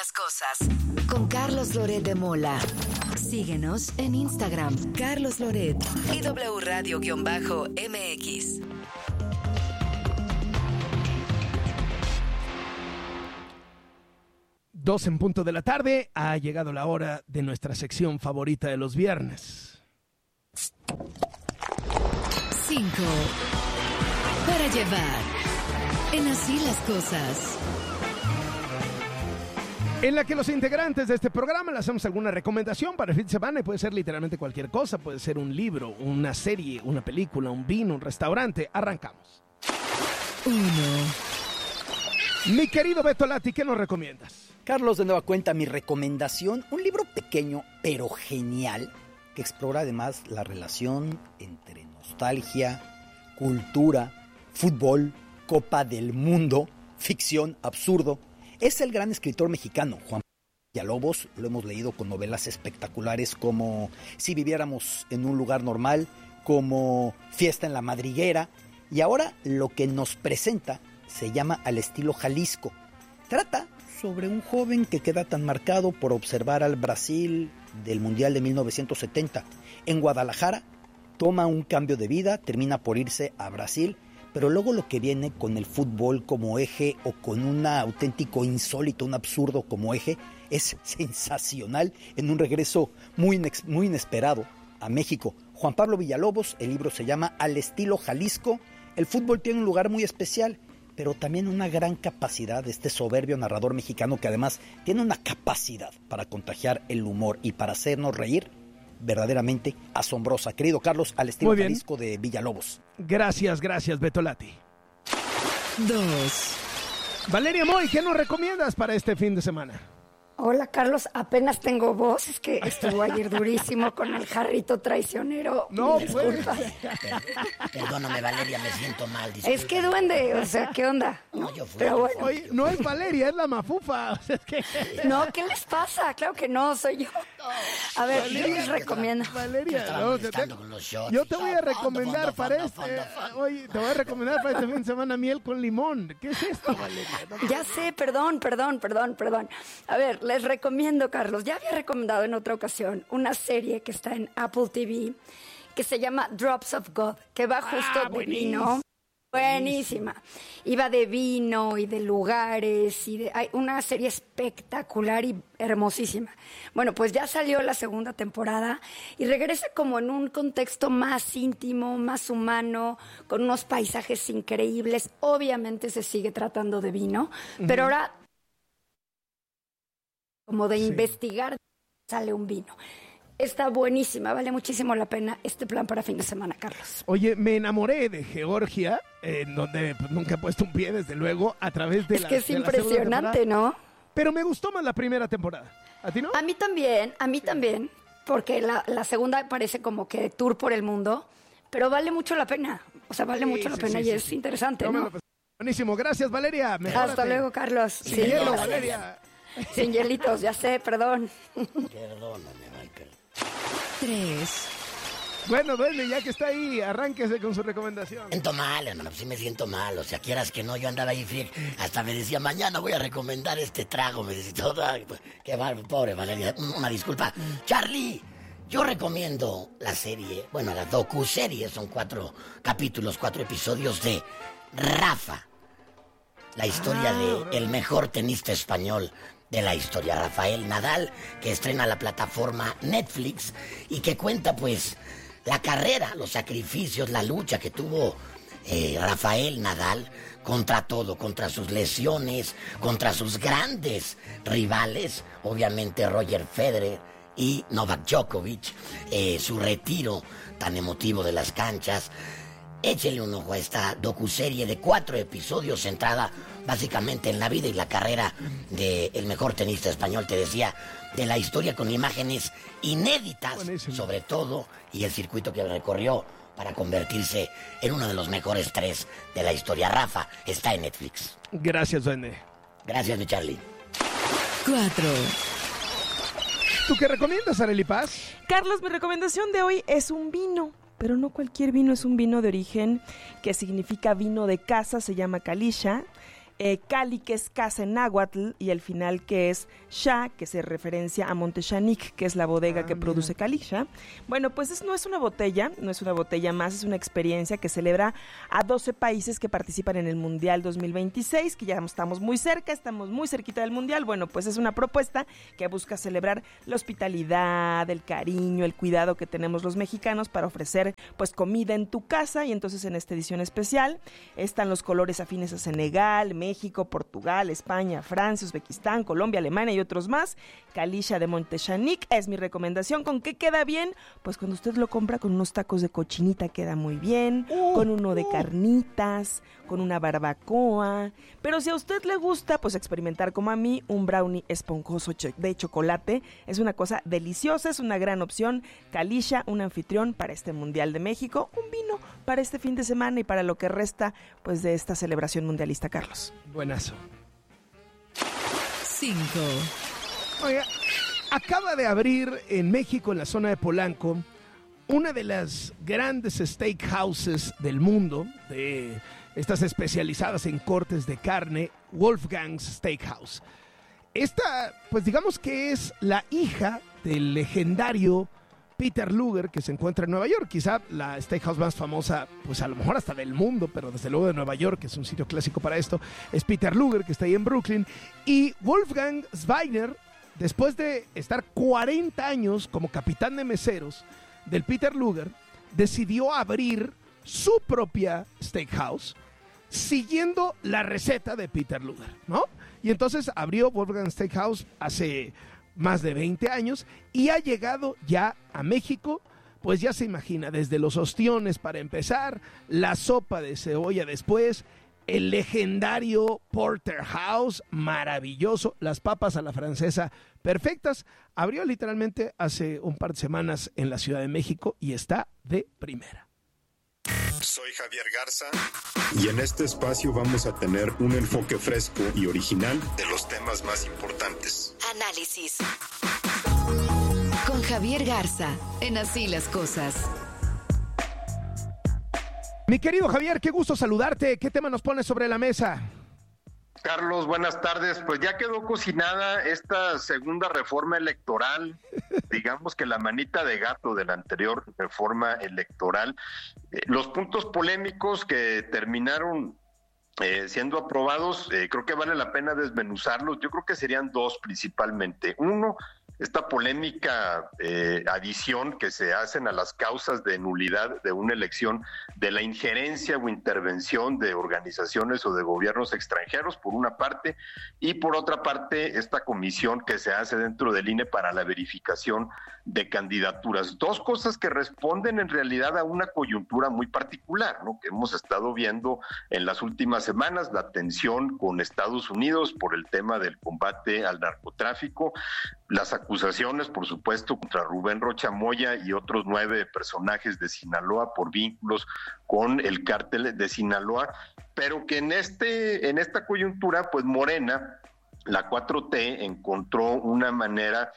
las cosas. Con Carlos Loret de Mola. Síguenos en Instagram, Carlos Loret y W Radio-MX. 2 en punto de la tarde, ha llegado la hora de nuestra sección favorita de los viernes. 5 para llevar. En Así las cosas. En la que los integrantes de este programa le hacemos alguna recomendación para el fin de semana y puede ser literalmente cualquier cosa, puede ser un libro, una serie, una película, un vino, un restaurante. Arrancamos. 1. Mi querido Beto Lati, ¿qué nos recomiendas? Carlos, de nueva cuenta, mi recomendación, un libro pequeño pero genial que explora además la relación entre nostalgia, cultura, fútbol, Copa del Mundo, ficción, absurdo. Es el gran escritor mexicano Juan Villalobos, lo hemos leído con novelas espectaculares como Si viviéramos en un lugar normal, como Fiesta en la Madriguera, y ahora lo que nos presenta se llama Al estilo Jalisco. Trata sobre un joven que queda tan marcado por observar al Brasil del Mundial de 1970. En Guadalajara toma un cambio de vida, termina por irse a Brasil, pero luego lo que viene con el fútbol como eje o con un auténtico insólito, un absurdo como eje, es sensacional en un regreso muy inesperado a México. Juan Pablo Villalobos, el libro se llama Al estilo Jalisco. El fútbol tiene un lugar muy especial, pero también una gran capacidad de este soberbio narrador mexicano que además tiene una capacidad para contagiar el humor y para hacernos reír verdaderamente asombrosa. Querido Carlos, Al estilo Jalisco de Villalobos. Gracias, Beto Lati. 2. Valeria Moy, ¿qué nos recomiendas para este fin de semana? Hola Carlos, apenas tengo voz, es que estuvo ayer durísimo con el jarrito traicionero. No, disculpa. Perdóname Valeria, me siento mal, disculpa. Es que duende, o sea, ¿qué onda? No, yo fui. Pero bueno. Oye, no es Valeria, es la mafufa. O sea, es que... No, ¿qué les pasa? Claro que no, soy yo. A ver, yo les recomiendo. Valeria, Yo te voy a recomendar para Oye, te voy a recomendar para este fin de semana miel con limón. ¿Qué es esto, Valeria? Ya sé, perdón. A ver, les recomiendo, Carlos, ya había recomendado en otra ocasión una serie que está en Apple TV que se llama Drops of God, que va justo de vino. Buenísima. Iba de vino y de lugares hay una serie espectacular y hermosísima. Bueno, pues ya salió la segunda temporada y regresa como en un contexto más íntimo, más humano, con unos paisajes increíbles. Obviamente se sigue tratando de vino, pero ahora como de investigar sale un vino. Está buenísima, vale muchísimo la pena este plan para fin de semana, Carlos. Oye, me enamoré de Georgia, en donde pues, nunca he puesto un pie, desde luego, a través de Es que es impresionante, ¿no? Pero me gustó más la primera temporada. ¿A ti no? A mí también, porque la segunda parece como que tour por el mundo, pero vale mucho la pena. O sea, vale mucho la pena y es interesante, ¿no? Buenísimo, gracias, Valeria. Hasta luego, Carlos. Sin hielo, Valeria. Sin hielitos, ya sé, perdón. Perdóname, Michael. 3. Bueno, ya que está ahí, arránquese con su recomendación. Me siento mal, hermano, sí me siento mal. O sea, quieras que no, yo andaba ahí hasta me decía, mañana voy a recomendar este trago. Me decía, todo, qué mal, pobre Valeria, una disculpa. Charlie, yo recomiendo la serie, bueno, la docuserie, son 4 capítulos, 4 episodios de Rafa. La historia de el mejor tenista español de la historia, Rafael Nadal, que estrena la plataforma Netflix y que cuenta pues la carrera, los sacrificios, la lucha que tuvo Rafael Nadal contra todo, contra sus lesiones, contra sus grandes rivales, obviamente Roger Federer y Novak Djokovic, su retiro tan emotivo de las canchas. Échele un ojo a esta docuserie de 4 episodios centrada básicamente en la vida y la carrera del mejor tenista español, te decía, de la historia con imágenes inéditas, buenísimo, sobre todo, y el circuito que recorrió para convertirse en uno de los mejores 3 de la historia. Rafa está en Netflix. Gracias, Duende. Gracias, mi Charlie. 4. ¿Tú qué recomiendas, Arely Paz? Carlos, mi recomendación de hoy es un vino. Pero no cualquier vino, es un vino de origen que significa vino de casa, se llama Kalisha. Cali, que es casa en náhuatl, y el final que es Xa, que se referencia a Monte Xanic, que es la bodega que produce Calixa. Bueno, pues no es una botella más, es una experiencia que celebra a 12 países que participan en el Mundial 2026, que ya estamos muy cerquita del Mundial. Bueno, pues es una propuesta que busca celebrar la hospitalidad, el cariño, el cuidado que tenemos los mexicanos para ofrecer pues comida en tu casa, y entonces en esta edición especial están los colores afines a Senegal, México, Portugal, España, Francia, Uzbekistán, Colombia, Alemania y otros más. Calixa de Monte Xanic es mi recomendación. ¿Con qué queda bien? Pues cuando usted lo compra con unos tacos de cochinita queda muy bien, con uno de carnitas, con una barbacoa. Pero si a usted le gusta, pues experimentar como a mí, un brownie esponjoso de chocolate es una cosa deliciosa, es una gran opción. Calixa, un anfitrión para este Mundial de México, un vino para este fin de semana y para lo que resta pues de esta celebración mundialista, Carlos. Buenazo. 5. Oiga, acaba de abrir en México, en la zona de Polanco, una de las grandes steakhouses del mundo, de estas especializadas en cortes de carne, Wolfgang's Steakhouse. Esta, pues digamos que es la hija del legendario Peter Luger, que se encuentra en Nueva York, quizá la steakhouse más famosa, pues a lo mejor hasta del mundo, pero desde luego de Nueva York, que es un sitio clásico para esto, es Peter Luger, que está ahí en Brooklyn. Y Wolfgang Zweigner, después de estar 40 años como capitán de meseros del Peter Luger, decidió abrir su propia steakhouse siguiendo la receta de Peter Luger, ¿no? Y entonces abrió Wolfgang Steakhouse hace más de 20 años y ha llegado ya a México. Pues ya se imagina, desde los ostiones para empezar, la sopa de cebolla después, el legendario Porterhouse, maravilloso, las papas a la francesa perfectas. Abrió literalmente hace un par de semanas en la Ciudad de México y está de primera. Soy Javier Garza y en este espacio vamos a tener un enfoque fresco y original de los temas más importantes. Análisis con Javier Garza en Así las Cosas. Mi querido Javier, qué gusto saludarte. ¿Qué tema nos pones sobre la mesa? Carlos, buenas tardes. Pues ya quedó cocinada esta segunda reforma electoral, digamos que la manita de gato de la anterior reforma electoral. Los puntos polémicos que terminaron siendo aprobados, creo que vale la pena desmenuzarlos. Yo creo que serían dos principalmente. Uno, esta polémica adición que se hacen a las causas de nulidad de una elección de la injerencia o intervención de organizaciones o de gobiernos extranjeros, por una parte, y por otra parte, esta comisión que se hace dentro del INE para la verificación de candidaturas. Dos cosas que responden en realidad a una coyuntura muy particular, ¿no?, que hemos estado viendo en las últimas semanas, la tensión con Estados Unidos por el tema del combate al narcotráfico, las acusaciones, por supuesto, contra Rubén Rocha Moya y otros 9 personajes de Sinaloa por vínculos con el cártel de Sinaloa, pero que en esta coyuntura, pues Morena, la 4T, encontró una manera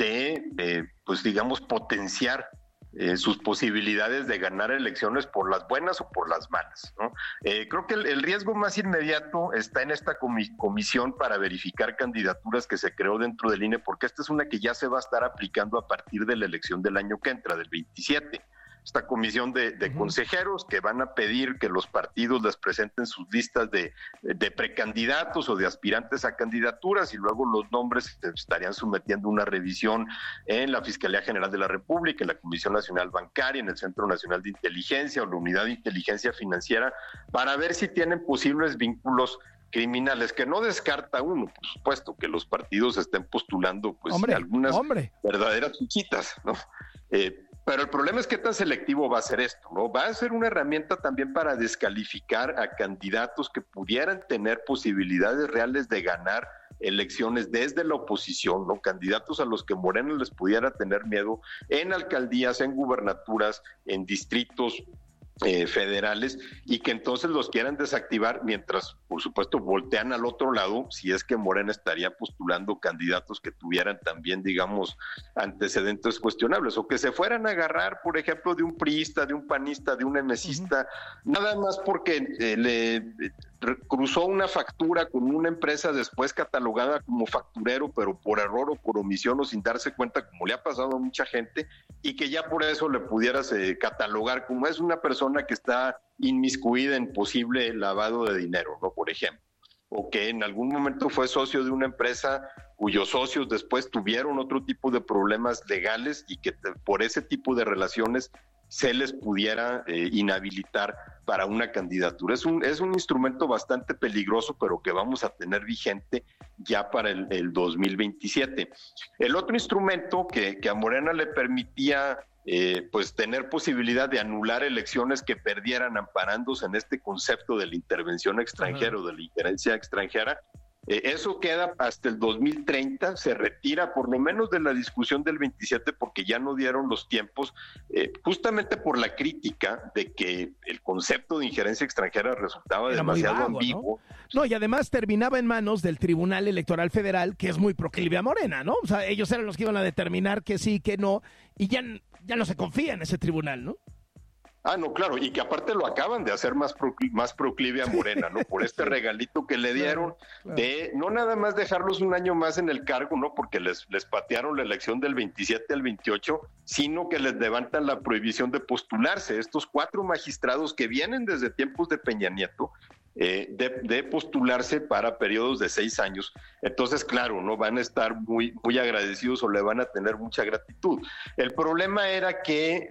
de, pues digamos, potenciar sus posibilidades de ganar elecciones por las buenas o por las malas, ¿no? Creo que el riesgo más inmediato está en esta comisión para verificar candidaturas que se creó dentro del INE, porque esta es una que ya se va a estar aplicando a partir de la elección del año que entra, del 27. Esta comisión de consejeros que van a pedir que los partidos les presenten sus listas de precandidatos o de aspirantes a candidaturas, y luego los nombres se estarían sometiendo a una revisión en la Fiscalía General de la República, en la Comisión Nacional Bancaria, en el Centro Nacional de Inteligencia o la Unidad de Inteligencia Financiera, para ver si tienen posibles vínculos criminales, que no descarta uno, por supuesto, que los partidos estén postulando pues algunas verdaderas fichitas, ¿no? Pero el problema es qué tan selectivo va a ser esto, ¿no? Va a ser una herramienta también para descalificar a candidatos que pudieran tener posibilidades reales de ganar elecciones desde la oposición, ¿no? Candidatos a los que Morena les pudiera tener miedo en alcaldías, en gubernaturas, en distritos federales, y que entonces los quieran desactivar mientras, por supuesto, voltean al otro lado si es que Morena estaría postulando candidatos que tuvieran también, digamos, antecedentes cuestionables, o que se fueran a agarrar, por ejemplo, de un priista, de un panista, de un emesista, nada más porque cruzó una factura con una empresa después catalogada como facturero, pero por error o por omisión o sin darse cuenta, como le ha pasado a mucha gente, y que ya por eso le pudieras catalogar como es una persona que está inmiscuida en posible lavado de dinero, ¿no? Por ejemplo. O que en algún momento fue socio de una empresa cuyos socios después tuvieron otro tipo de problemas legales y que por ese tipo de relaciones se les pudiera inhabilitar para una candidatura. Es un instrumento bastante peligroso, pero que vamos a tener vigente ya para el 2027. El otro instrumento que a Morena le permitía pues tener posibilidad de anular elecciones que perdieran amparándose en este concepto de la intervención extranjera o de la injerencia extranjera, eso queda hasta el 2030, se retira por lo menos de la discusión del 27 porque ya no dieron los tiempos, justamente por la crítica de que el concepto de injerencia extranjera resultaba demasiado ambiguo. ¿no? Y además terminaba en manos del Tribunal Electoral Federal, que es muy proclive a Morena, ¿no? O sea, ellos eran los que iban a determinar que sí, que no, y ya no se confía en ese tribunal, ¿no? Ah, no, claro, y que aparte lo acaban de hacer más proclive a Morena, ¿no? Por este regalito que le dieron de no nada más dejarlos un año más en el cargo, ¿no? Porque les patearon la elección del 27 al 28, sino que les levantan la prohibición de postularse. Estos 4 magistrados que vienen desde tiempos de Peña Nieto, de postularse para periodos de 6 años. Entonces, claro, no van a estar muy agradecidos o le van a tener mucha gratitud. El problema era que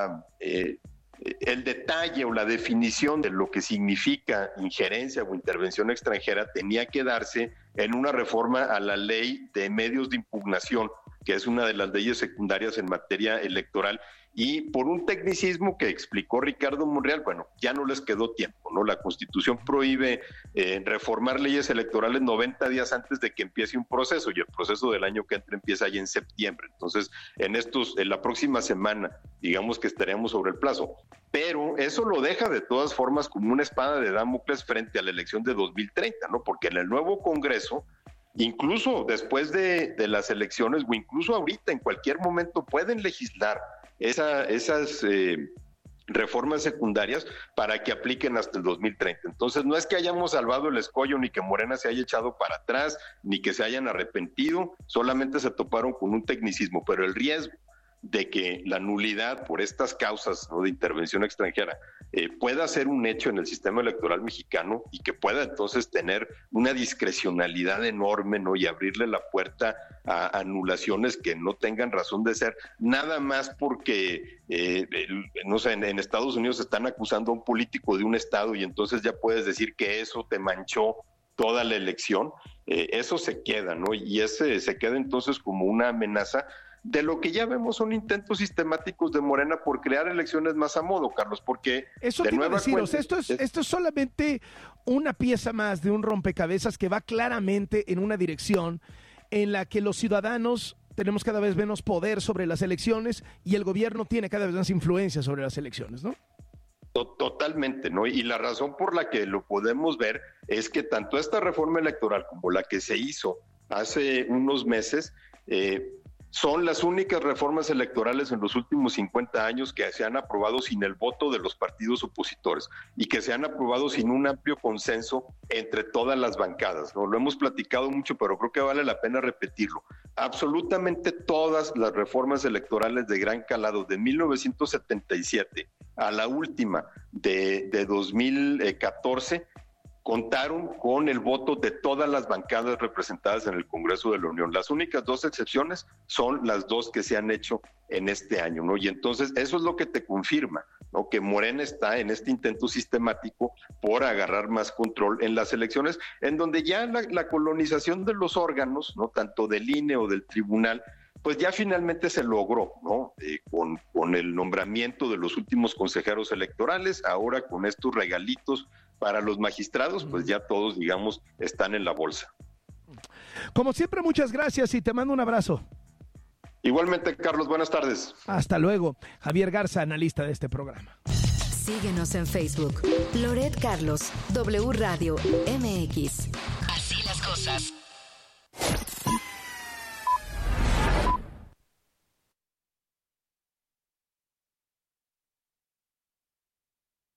el detalle o la definición de lo que significa injerencia o intervención extranjera tenía que darse en una reforma a la ley de medios de impugnación, que es una de las leyes secundarias en materia electoral, y por un tecnicismo que explicó Ricardo Monreal, bueno, ya no les quedó tiempo, ¿no? La Constitución prohíbe reformar leyes electorales 90 días antes de que empiece un proceso, y el proceso del año que entra empieza ya en septiembre. Entonces, en la próxima semana, digamos que estaremos sobre el plazo. Pero eso lo deja de todas formas como una espada de Damocles frente a la elección de 2030, ¿no? Porque en el nuevo Congreso, incluso después de las elecciones o incluso ahorita, en cualquier momento, pueden legislar esas reformas secundarias para que apliquen hasta el 2030. Entonces, no es que hayamos salvado el escollo, ni que Morena se haya echado para atrás, ni que se hayan arrepentido, solamente se toparon con un tecnicismo, pero el riesgo de que la nulidad por estas causas, ¿no?, de intervención extranjera pueda ser un hecho en el sistema electoral mexicano y que pueda entonces tener una discrecionalidad enorme, ¿no?, y abrirle la puerta a anulaciones que no tengan razón de ser, nada más porque, no sé, en Estados Unidos están acusando a un político de un estado y entonces ya puedes decir que eso te manchó toda la elección. Eso se queda, ¿no? Y ese se queda entonces como una amenaza de lo que ya vemos son intentos sistemáticos de Morena por crear elecciones más a modo, Carlos, porque eso te iba a decir, o sea, esto es solamente una pieza más de un rompecabezas que va claramente en una dirección en la que los ciudadanos tenemos cada vez menos poder sobre las elecciones y el gobierno tiene cada vez más influencia sobre las elecciones, ¿no? Totalmente, ¿no? Y la razón por la que lo podemos ver es que tanto esta reforma electoral como la que se hizo hace unos meses, son las únicas reformas electorales en los últimos 50 años que se han aprobado sin el voto de los partidos opositores y que se han aprobado sin un amplio consenso entre todas las bancadas, ¿no? Lo hemos platicado mucho, pero creo que vale la pena repetirlo. Absolutamente todas las reformas electorales de gran calado de 1977 a la última de 2014 contaron con el voto de todas las bancadas representadas en el Congreso de la Unión. Las únicas 2 excepciones son las 2 que se han hecho en este año, ¿no? Y entonces eso es lo que te confirma, ¿no?, que Morena está en este intento sistemático por agarrar más control en las elecciones, en donde ya la colonización de los órganos, ¿no?, tanto del INE o del tribunal, pues ya finalmente se logró, ¿no? Con el nombramiento de los últimos consejeros electorales, ahora con estos regalitos para los magistrados, pues ya todos, digamos, están en la bolsa. Como siempre, muchas gracias y te mando un abrazo. Igualmente, Carlos, buenas tardes. Hasta luego. Javier Garza, analista de este programa. Síguenos en Facebook. Loret Carlos, W Radio MX. Así las cosas.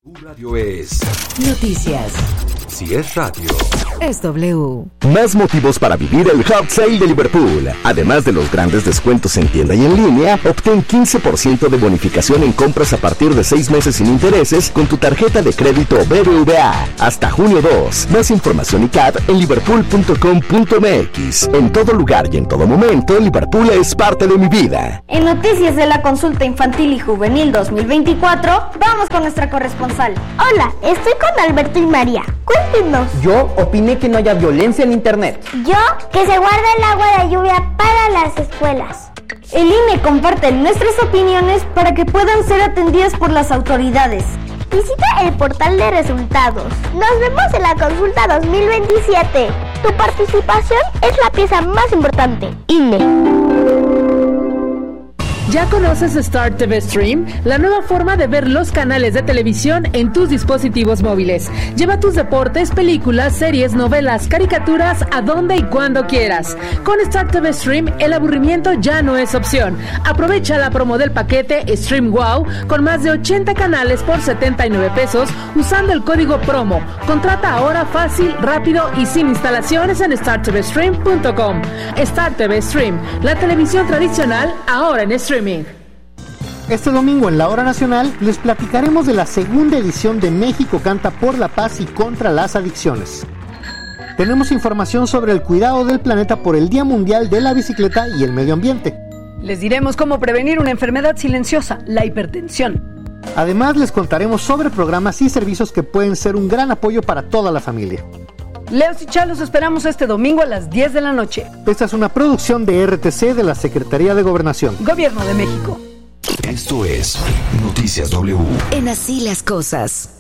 Radio es Noticias. Si es radio, Es W. Más motivos para vivir el Hot Sale de Liverpool. Además de los grandes descuentos en tienda y en línea, obtén 15% de bonificación en compras a partir de 6 meses sin intereses con tu tarjeta de crédito BBVA. Hasta junio 2. Más información y CAT en liverpool.com.mx. En todo lugar y en todo momento, Liverpool es parte de mi vida. En Noticias de la Consulta Infantil y Juvenil 2024, vamos con nuestra corresponsal. Hola, estoy con Alberto y María. Cuéntenos. Yo opiné que no haya violencia en internet. Yo, que se guarde el agua de lluvia para las escuelas. El INE comparte nuestras opiniones para que puedan ser atendidas por las autoridades. Visita el portal de resultados. Nos vemos en la consulta 2027. Tu participación es la pieza más importante. INE. ¿Ya conoces Star TV Stream? La nueva forma de ver los canales de televisión en tus dispositivos móviles. Lleva tus deportes, películas, series, novelas, caricaturas a donde y cuando quieras. Con Star TV Stream, el aburrimiento ya no es opción. Aprovecha la promo del paquete Stream Wow con más de 80 canales por 79 pesos usando el código promo. Contrata ahora fácil, rápido y sin instalaciones en startvstream.com. Star TV Stream, la televisión tradicional ahora en streaming. Este domingo en la Hora Nacional les platicaremos de la segunda edición de México Canta por la Paz y contra las Adicciones. Tenemos información sobre el cuidado del planeta por el Día Mundial de la Bicicleta y el Medio Ambiente. Les diremos cómo prevenir una enfermedad silenciosa, la hipertensión. Además les contaremos sobre programas y servicios que pueden ser un gran apoyo para toda la familia. Leos y Chá, los esperamos este domingo a las 10 de la noche. Esta es una producción de RTC de la Secretaría de Gobernación. Gobierno de México. Esto es Noticias W. En Así las Cosas.